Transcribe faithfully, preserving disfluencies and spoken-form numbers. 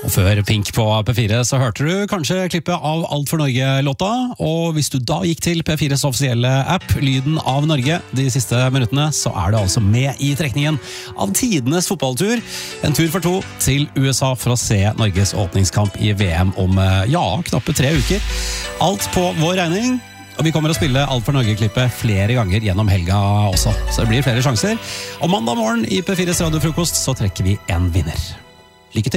Og før Pink på P fire så hørte du kanskje klippet av Alt for Norge-låta, og hvis du da gikk til P fires offisielle app, Lyden av Norge, de siste minuttene, så er du altså med i trekningen av tidenes fotballtur. En tur for to til U S A for å se Norges åpningskamp i V M om, ja, knappe tre uker. Alt på vår regning. Og vi kommer å spille Alt for Norge-klippet flere ganger gjennom helga også, så det blir flere sjanser. Og mandag morgen i P fires radiofrokost så trekker vi en vinner.